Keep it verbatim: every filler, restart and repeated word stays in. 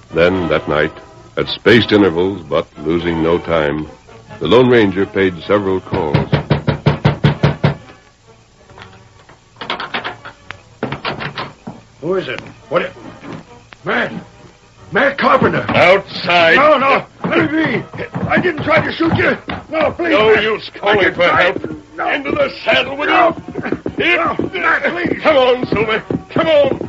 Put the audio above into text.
Then, that night, at spaced intervals, but losing no time, the Lone Ranger paid several calls. Who is it? What is... Matt! Matt Carpenter! Outside! No, no! Let me be! I didn't try to shoot you! No, please! No Matt. use calling for try. help! No. Into the saddle with No. you! Here! No, Matt, please! Come on, Silver! Come on!